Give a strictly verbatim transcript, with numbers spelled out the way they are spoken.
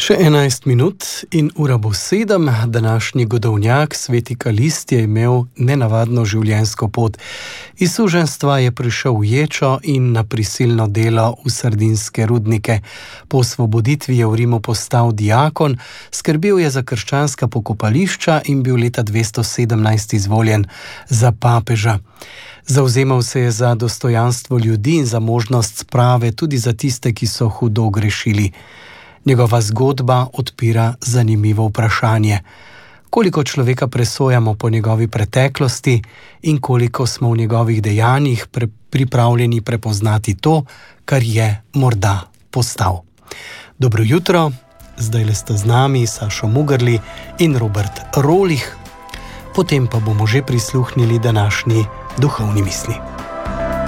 Še enajst minut in ura bo sedem. Današnji godovnjak, sveti Kalist, je imel nenavadno življenjsko pot. Iz suženjstva je prišel v ječo in na prisilno delo v sardinske rudnike. Po osvoboditvi je v Rimu postal diakon, skrbel je za krščanska pokopališča in bil leta dvesto sedemnajst izvoljen za papeža. Zavzemal se je za dostojanstvo ljudi in za možnost sprave tudi za tiste, ki so hudo grešili. Njegova zgodba odpira zanimivo vprašanje. Koliko človeka presojamo po njegovi preteklosti in koliko smo v njegovih dejanjih pre- pripravljeni prepoznati to, kar je morda postal. Dobro jutro, zdaj le sta z nami Sašo Mugrli in Robert Rolih, potem pa bomo že prisluhnili današnji duhovni misli.